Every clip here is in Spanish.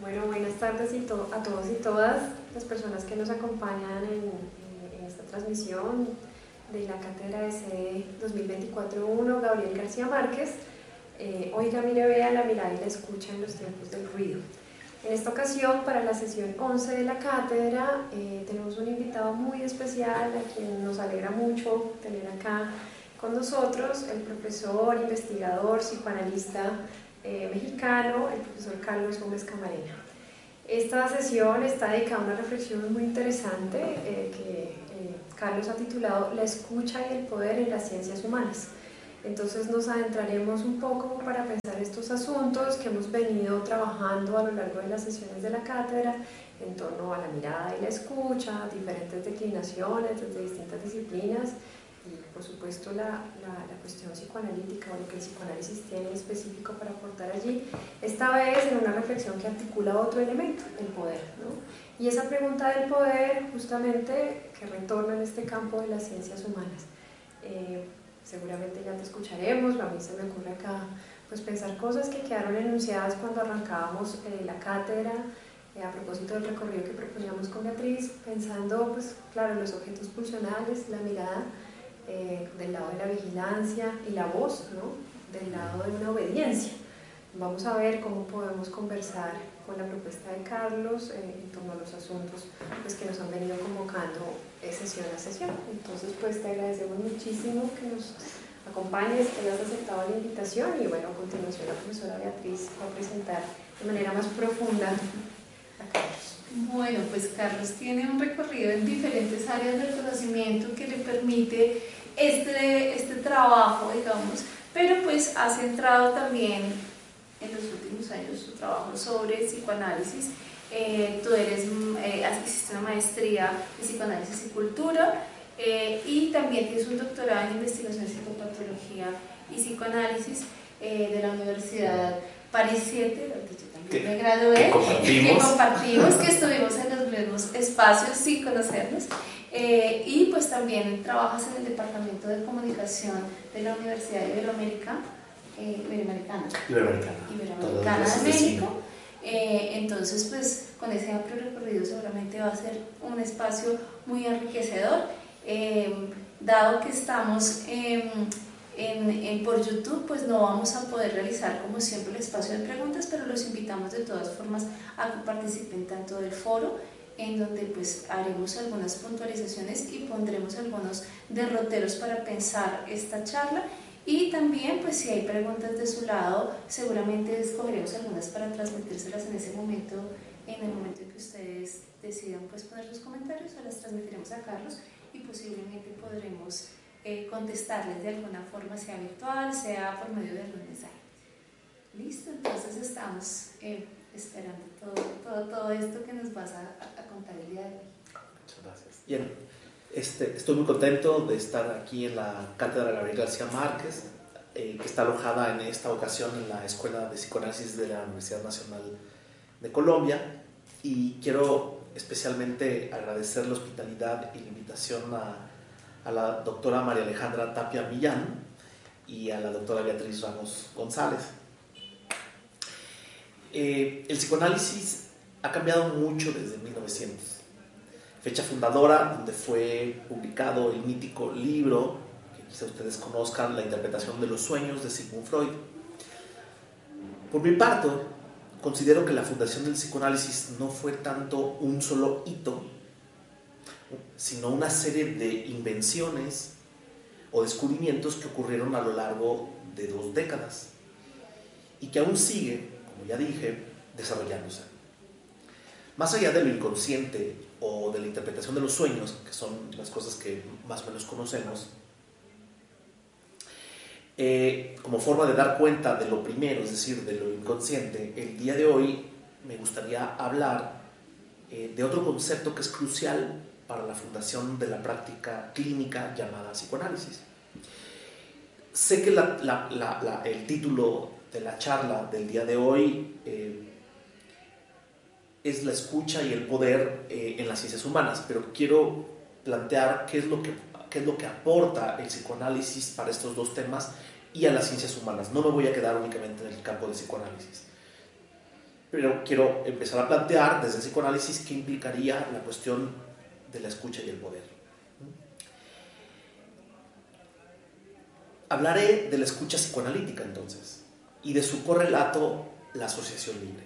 Bueno, buenas tardes a todos y todas las personas que nos acompañan en esta transmisión de la Cátedra de CE 2024-1, Gabriel García Márquez. Oiga, mire, vea la mirada y la escucha en los tiempos del ruido. En esta ocasión, para la sesión 11 de la cátedra, tenemos un invitado muy especial a quien nos alegra mucho tener acá con nosotros, el profesor, investigador, psicoanalista mexicano, el profesor Carlos Gómez Camarena. Esta sesión está dedicada a una reflexión muy interesante que Carlos ha titulado La escucha y el poder en las ciencias humanas. Entonces nos adentraremos un poco para pensar estos asuntos que hemos venido trabajando a lo largo de las sesiones de la cátedra en torno a la mirada y la escucha, diferentes declinaciones desde distintas disciplinas y por supuesto la cuestión psicoanalítica o lo que el psicoanálisis tiene en específico para aportar allí, esta vez en una reflexión que articula otro elemento, el poder, ¿no? Y esa pregunta del poder justamente que retorna en este campo de las ciencias humanas. Seguramente ya te escucharemos, a mí se me ocurre acá pues pensar cosas que quedaron enunciadas cuando arrancábamos la cátedra, a propósito del recorrido que proponíamos con Beatriz, pensando pues claro, los objetos pulsionales, la mirada del lado de la vigilancia y la voz, ¿no? Del lado de una obediencia. Vamos a ver cómo podemos conversar con la propuesta de Carlos en torno a los asuntos pues, que nos han venido convocando sesión a sesión. Entonces, pues te agradecemos muchísimo que nos acompañes, que hayas aceptado la invitación y bueno, a continuación la profesora Beatriz va a presentar de manera más profunda a Carlos. Bueno, pues Carlos tiene un recorrido en diferentes áreas del conocimiento que le permite este trabajo, digamos, pero pues ha centrado también en los últimos años su trabajo sobre psicoanálisis. Tú hiciste una maestría en psicoanálisis y cultura y también tienes un doctorado en investigación en psicopatología y psicoanálisis de la Universidad París 7, donde yo también me gradué, que compartimos, que estuvimos en los mismos espacios sin conocernos. Y pues también trabajas en el Departamento de Comunicación de la Universidad Iberoamericana de México. Entonces pues con ese amplio recorrido seguramente va a ser un espacio muy enriquecedor, dado que estamos por YouTube, pues no vamos a poder realizar como siempre el espacio de preguntas, pero los invitamos de todas formas a que participen tanto del foro, en donde pues haremos algunas puntualizaciones y pondremos algunos derroteros para pensar esta charla, y también pues si hay preguntas de su lado seguramente escogeremos algunas para transmitírselas en ese momento, en el momento en que ustedes decidan pues poner sus comentarios, o las transmitiremos a Carlos y posiblemente podremos contestarles de alguna forma, sea virtual, sea por medio de algún mensaje. Listo, entonces estamos esperando todo esto que nos vas a contar el día de hoy. Muchas gracias. Bien, estoy muy contento de estar aquí en la Cátedra Gabriel García Márquez, que está alojada en esta ocasión en la Escuela de Psicoanálisis de la Universidad Nacional de Colombia, y quiero especialmente agradecer la hospitalidad y la invitación a la doctora María Alejandra Tapia Millán y a la doctora Beatriz Ramos González. El psicoanálisis ha cambiado mucho desde 1900, fecha fundadora donde fue publicado el mítico libro que quizá ustedes conozcan, La interpretación de los sueños, de Sigmund Freud. Por mi parte, considero que la fundación del psicoanálisis no fue tanto un solo hito, sino una serie de invenciones o descubrimientos que ocurrieron a lo largo de 2 décadas y que aún sigue, como ya dije, desarrollándose. Más allá de lo inconsciente o de la interpretación de los sueños, que son las cosas que más o menos conocemos, como forma de dar cuenta de lo primero, es decir, de lo inconsciente, el día de hoy me gustaría hablar de otro concepto que es crucial para la fundación de la práctica clínica llamada psicoanálisis. Sé que el título de la charla del día de hoy es la escucha y el poder en las ciencias humanas, pero quiero plantear qué es lo que aporta el psicoanálisis para estos 2 temas y a las ciencias humanas. No me voy a quedar únicamente en el campo del psicoanálisis. pero quiero empezar a plantear desde el psicoanálisis qué implicaría la cuestión de la escucha y el poder. Hablaré de la escucha psicoanalítica entonces y de su correlato, la asociación libre.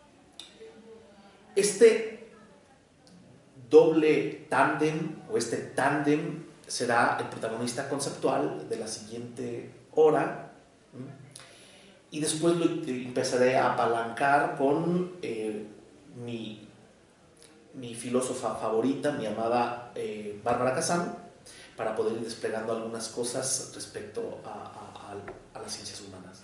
Este doble tándem o este tándem será el protagonista conceptual de la siguiente hora, y después lo empezaré a apalancar con mi filósofa favorita, mi amada Bárbara Kazan, para poder ir desplegando algunas cosas respecto a las ciencias humanas.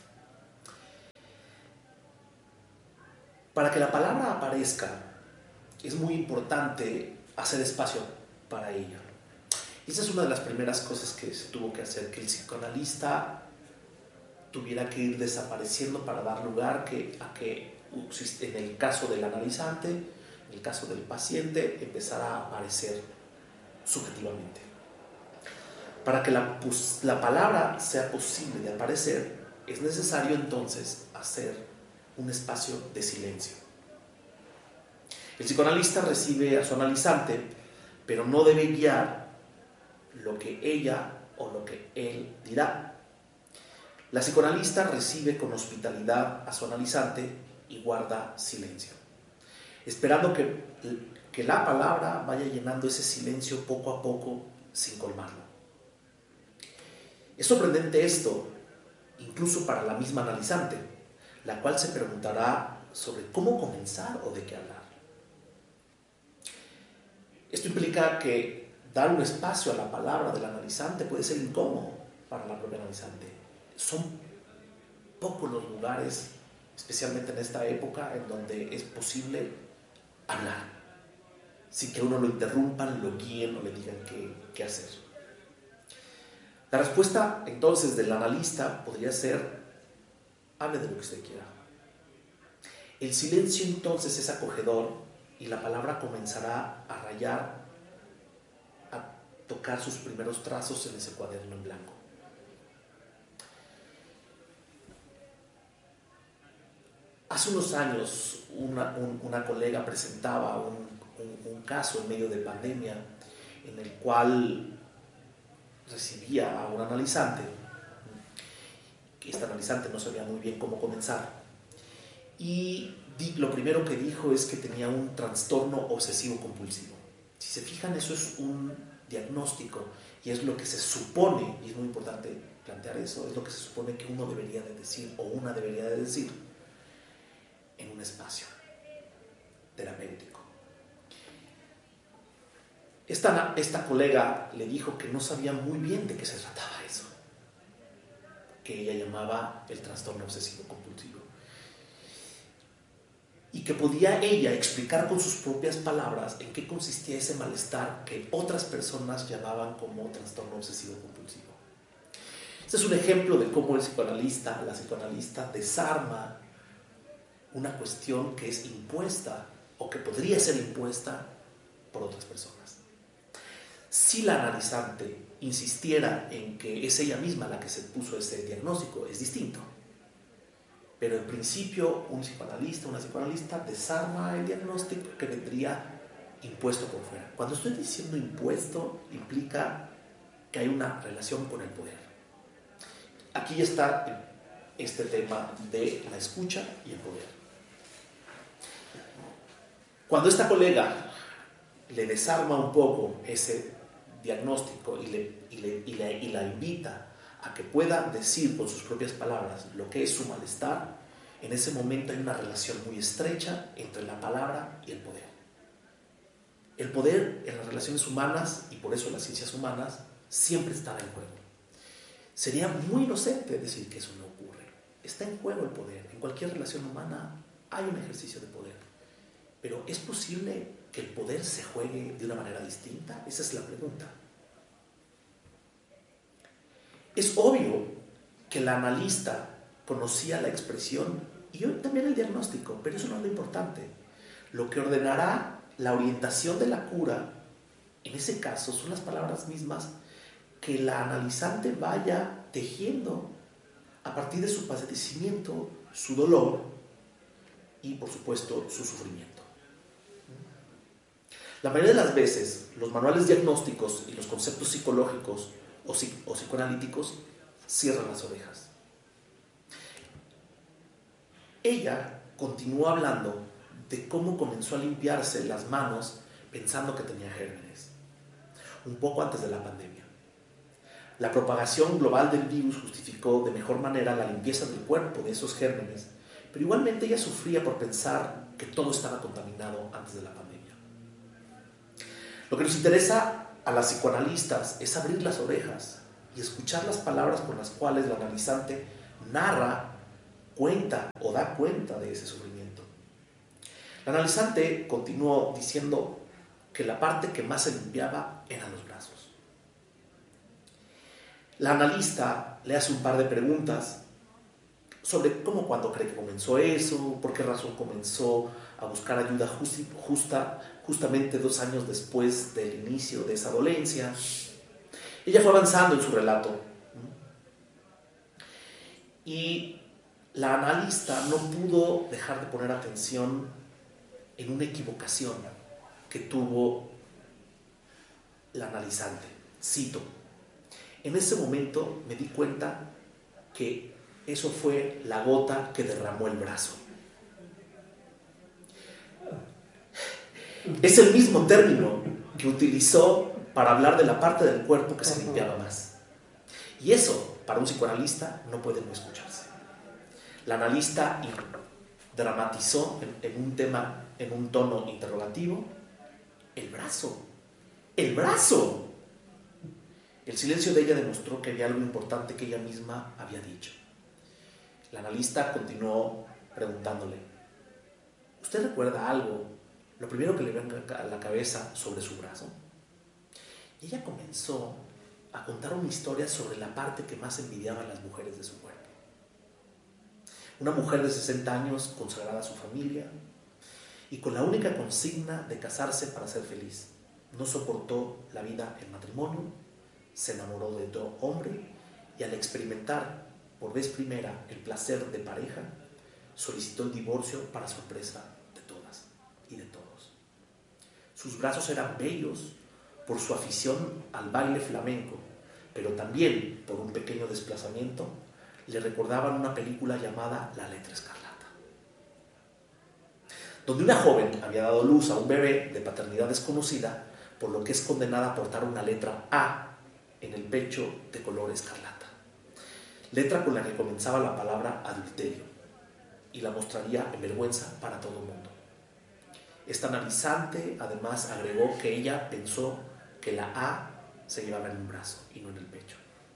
Para que la palabra aparezca, es muy importante hacer espacio para ella. Esa es una de las primeras cosas que se tuvo que hacer, que el psicoanalista tuviera que ir desapareciendo para dar lugar a que en el caso del analizante, en el caso del paciente, empezara a aparecer subjetivamente. Para que la palabra sea posible de aparecer, es necesario entonces hacer un espacio de silencio. El psicoanalista recibe a su analizante, pero no debe guiar lo que ella o lo que él dirá. La psicoanalista recibe con hospitalidad a su analizante y guarda silencio, esperando que la palabra vaya llenando ese silencio poco a poco sin colmarlo. Es sorprendente esto, incluso para la misma analizante, la cual se preguntará sobre cómo comenzar o de qué hablar. Esto implica que dar un espacio a la palabra del analizante puede ser incómodo para la propia analizante. Son pocos los lugares, especialmente en esta época, en donde es posible hablar sin que uno lo interrumpan, lo guíen o le digan qué hacer. La respuesta entonces del analista podría ser: hable de lo que usted quiera. El silencio entonces es acogedor y la palabra comenzará a rayar, a tocar sus primeros trazos en ese cuaderno en blanco. Hace unos años una colega presentaba un caso en medio de pandemia en el cual recibía a un analizante, que este analizante no sabía muy bien cómo comenzar, y lo primero que dijo es que tenía un trastorno obsesivo compulsivo. Si se fijan, eso es un diagnóstico y es lo que se supone, y es muy importante plantear eso, es lo que se supone que uno debería de decir o una debería de decir en un espacio terapéutico. Esta colega le dijo que no sabía muy bien de qué se trataba eso, que ella llamaba el trastorno obsesivo compulsivo, y que podía ella explicar con sus propias palabras en qué consistía ese malestar que otras personas llamaban como trastorno obsesivo compulsivo. Este es un ejemplo de cómo la psicoanalista desarma una cuestión que es impuesta o que podría ser impuesta por otras personas. Si la analizante insistiera en que es ella misma la que se puso ese diagnóstico, es distinto. Pero en principio una psicoanalista desarma el diagnóstico que vendría impuesto por fuera. Cuando estoy diciendo impuesto, implica que hay una relación con el poder. Aquí está este tema de la escucha y el poder. Cuando esta colega le desarma un poco ese diagnóstico y la invita a que pueda decir con sus propias palabras lo que es su malestar, en ese momento hay una relación muy estrecha entre la palabra y el poder. El poder en las relaciones humanas, y por eso en las ciencias humanas, siempre está en juego. Sería muy inocente decir que eso no ocurre. Está en juego el poder. En cualquier relación humana hay un ejercicio de poder. Pero ¿es posible que el poder se juegue de una manera distinta? Esa es la pregunta. Es obvio que la analista conocía la expresión y también el diagnóstico, pero eso no es lo importante. Lo que ordenará la orientación de la cura, en ese caso, son las palabras mismas que la analizante vaya tejiendo a partir de su padecimiento, su dolor, y, por supuesto, su sufrimiento. La mayoría de las veces, los manuales diagnósticos y los conceptos psicológicos o psicoanalíticos cierran las orejas. Ella continuó hablando de cómo comenzó a limpiarse las manos pensando que tenía gérmenes, un poco antes de la pandemia. La propagación global del virus justificó de mejor manera la limpieza del cuerpo de esos gérmenes, pero igualmente ella sufría por pensar que todo estaba contaminado antes de la pandemia. Lo que nos interesa a las psicoanalistas es abrir las orejas y escuchar las palabras con las cuales la analizante narra, cuenta o da cuenta de ese sufrimiento. La analizante continuó diciendo que la parte que más se limpiaba eran los brazos. La analista le hace un par de preguntas sobre cómo, cuándo cree que comenzó eso, por qué razón comenzó a buscar ayuda justamente 2 años después del inicio de esa dolencia. Ella fue avanzando en su relato y la analista no pudo dejar de poner atención en una equivocación que tuvo la analizante. Cito: en ese momento me di cuenta que eso fue la gota que derramó el brazo. Es el mismo término que utilizó para hablar de la parte del cuerpo que se limpiaba más. Y eso, para un psicoanalista, no puede no escucharse. La analista dramatizó en un tono interrogativo: el brazo. ¡El brazo! El silencio de ella demostró que había algo importante que ella misma había dicho. La analista continuó preguntándole: ¿usted recuerda algo, lo primero que le venga a la cabeza, sobre su brazo? Y ella comenzó a contar una historia sobre la parte que más envidiaban las mujeres de su cuerpo. Una mujer de 60 años, consagrada a su familia y con la única consigna de casarse para ser feliz. No soportó la vida en matrimonio, se enamoró de otro hombre y, al experimentar por vez primera el placer de pareja, solicitó el divorcio para sorpresa de todas y de todos. Sus brazos eran bellos por su afición al baile flamenco, pero también por un pequeño desplazamiento le recordaban una película llamada La letra escarlata, donde una joven había dado luz a un bebé de paternidad desconocida, por lo que es condenada a portar una letra A en el pecho de color escarlata, letra con la que comenzaba la palabra adulterio, y la mostraría en vergüenza para todo el mundo. Esta analizante además agregó que ella pensó que la A se llevaba en un brazo y no en el pecho.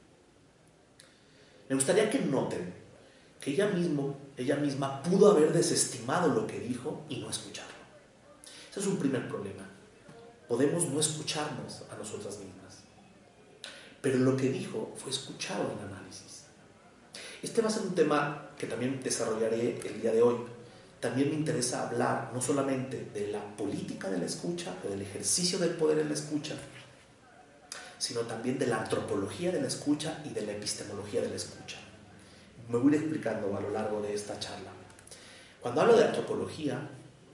Me gustaría que noten que ella misma pudo haber desestimado lo que dijo y no escucharlo. Ese es un primer problema. Podemos no escucharnos a nosotras mismas, pero lo que dijo fue escuchado en análisis. Este va a ser un tema que también desarrollaré el día de hoy. También me interesa hablar no solamente de la política de la escucha o del ejercicio del poder en la escucha, sino también de la antropología de la escucha y de la epistemología de la escucha. Me voy a ir explicando a lo largo de esta charla. Cuando hablo de antropología,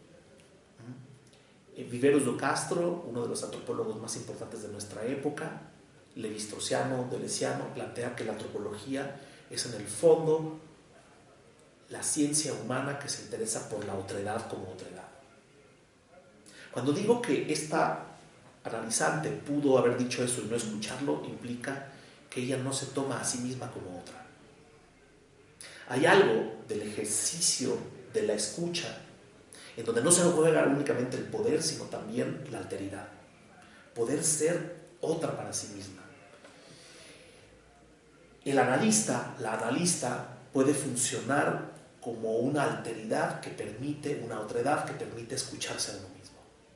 Viveros do Castro, uno de los antropólogos más importantes de nuestra época, Levi-Straussiano, Deleuziano, plantea que la antropología es en el fondo la ciencia humana que se interesa por la otredad como otredad. Cuando digo que esta analizante pudo haber dicho eso y no escucharlo, implica que ella no se toma a sí misma como otra. Hay algo del ejercicio de la escucha en donde no se juega únicamente el poder, sino también la alteridad. Poder ser otra para sí misma. La analista puede funcionar como una alteridad que permite, una otredad que permite escucharse a uno mismo.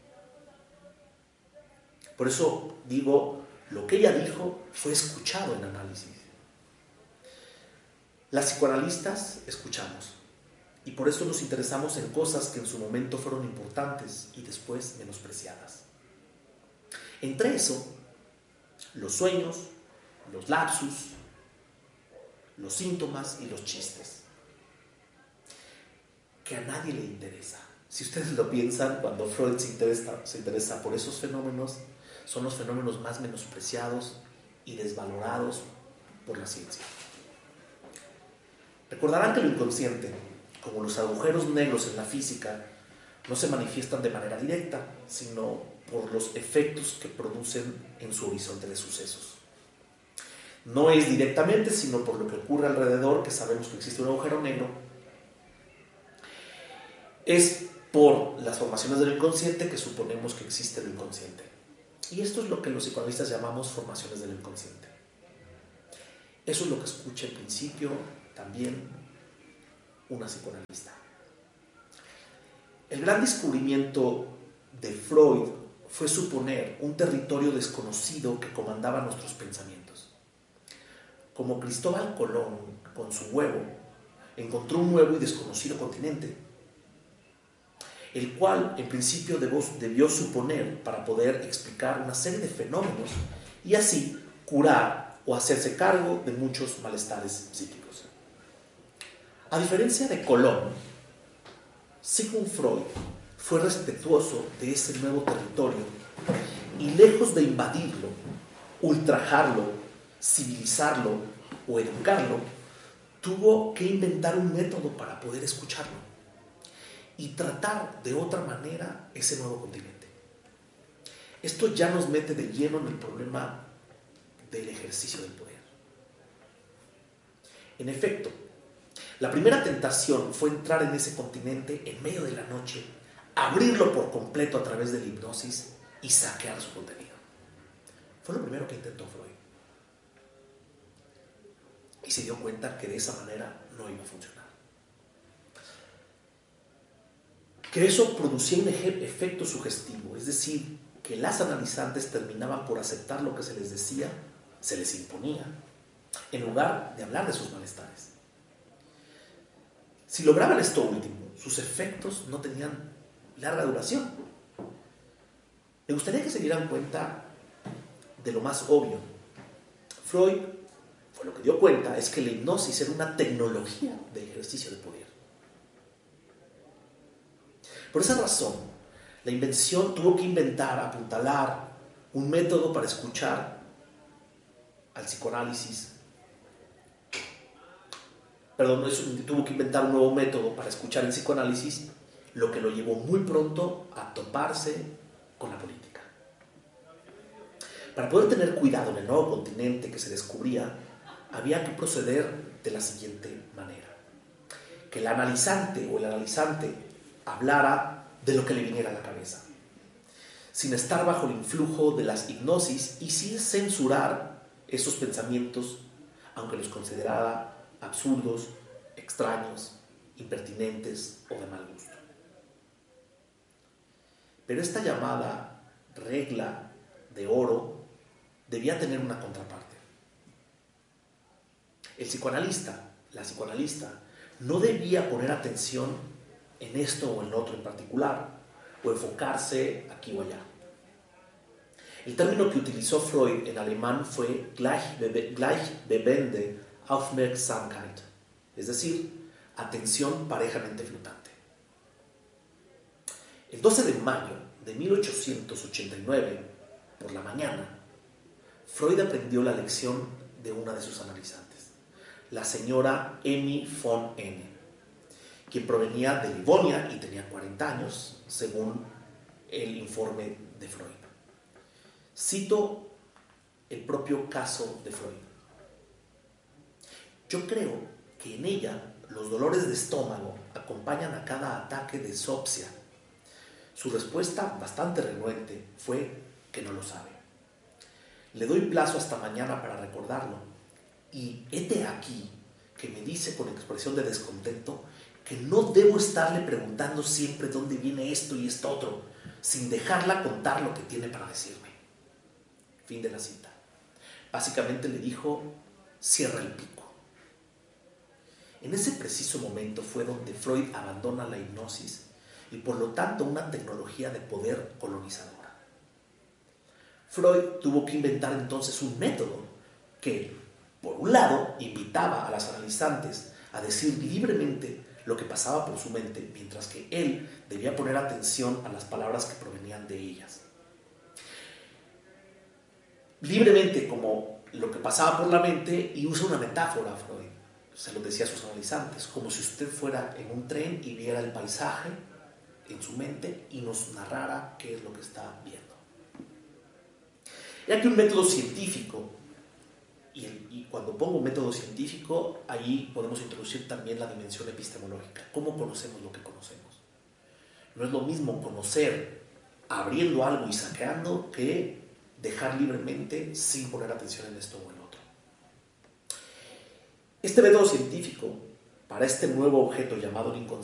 Por eso digo, lo que ella dijo fue escuchado en análisis. Las psicoanalistas escuchamos, y por eso nos interesamos en cosas que en su momento fueron importantes y después menospreciadas. Entre eso, los sueños, los lapsus, los síntomas y los chistes. que a nadie le interesa. Si ustedes lo piensan, cuando Freud se interesa por esos fenómenos, son los fenómenos más menospreciados y desvalorados por la ciencia. Recordarán que lo inconsciente, como los agujeros negros en la física, no se manifiestan de manera directa, sino por los efectos que producen en su horizonte de sucesos. No es directamente, sino por lo que ocurre alrededor, que sabemos que existe un agujero negro. Es por las formaciones del inconsciente que suponemos que existe el inconsciente. Y esto es lo que los psicoanalistas llamamos formaciones del inconsciente. Eso es lo que escucha en principio también una psicoanalista. El gran descubrimiento de Freud fue suponer un territorio desconocido que comandaba nuestros pensamientos. Como Cristóbal Colón, con su huevo, encontró un nuevo y desconocido continente, el cual en principio debió suponer para poder explicar una serie de fenómenos y así curar o hacerse cargo de muchos malestares psíquicos. A diferencia de Colón, Sigmund Freud fue respetuoso de ese nuevo territorio y lejos de invadirlo, ultrajarlo, civilizarlo o educarlo, tuvo que inventar un método para poder escucharlo y tratar de otra manera ese nuevo continente. Esto ya nos mete de lleno en el problema del ejercicio del poder. En efecto, la primera tentación fue entrar en ese continente en medio de la noche, abrirlo por completo a través de la hipnosis y saquear su contenido. Fue lo primero que intentó Freud. Y se dio cuenta que de esa manera no iba a funcionar. Que eso producía un efecto sugestivo, es decir, que las analizantes terminaban por aceptar lo que se les decía, se les imponía, en lugar de hablar de sus malestares. Si lograban esto último, sus efectos no tenían larga duración. Me gustaría que se dieran cuenta de lo más obvio. Freud lo que dio cuenta es que la hipnosis era una tecnología de ejercicio de poder. Por esa razón, la invención tuvo que apuntalar un método para escuchar al psicoanálisis. Tuvo que inventar un nuevo método para escuchar el psicoanálisis, lo que lo llevó muy pronto a toparse con la política. Para poder tener cuidado en el nuevo continente que se descubría, había que proceder de la siguiente manera: que el analizante o el analizante hablara de lo que le viniera a la cabeza, sin estar bajo el influjo de las hipnosis y sin censurar esos pensamientos, aunque los considerara absurdos, extraños, impertinentes o de mal gusto. Pero esta llamada regla de oro debía tener una contraparte. El psicoanalista, la psicoanalista, no debía poner atención en esto o en otro en particular, o enfocarse aquí o allá. El término que utilizó Freud en alemán fue gleichbewegende Aufmerksamkeit, es decir, atención parejamente flotante. El 12 de mayo de 1889, por la mañana, Freud aprendió la lección de una de sus analizantes, la señora Emmy von N., quien provenía de Livonia y tenía 40 años, según el informe de Freud. Cito el propio caso de Freud. Yo creo que en ella los dolores de estómago acompañan a cada ataque de sopsia. Su respuesta, bastante renuente, fue que no lo sabe. Le doy plazo hasta mañana para recordarlo, y hete aquí que me dice con expresión de descontento que no debo estarle preguntando siempre dónde viene esto y esto otro, sin dejarla contar lo que tiene para decirme. Fin de la cita. Básicamente le dijo: cierra el pico. En ese preciso momento fue donde Freud abandona la hipnosis y por lo tanto una tecnología de poder colonizadora. Freud tuvo que inventar entonces un método que, por un lado, invitaba a las analizantes a decir libremente lo que pasaba por su mente, mientras que él debía poner atención a las palabras que provenían de ellas. Libremente, como lo que pasaba por la mente, y usa una metáfora, Freud, se lo decía a sus analizantes, como si usted fuera en un tren y viera el paisaje en su mente y nos narrara qué es lo que está viendo. Ya que un método científico, y cuando pongo método científico, ahí podemos introducir también la dimensión epistemológica. ¿Cómo conocemos lo que conocemos? No es lo mismo conocer abriendo algo y saqueando que dejar libremente sin poner atención en esto o en otro. Este método científico, para este nuevo objeto llamado el inconsciente,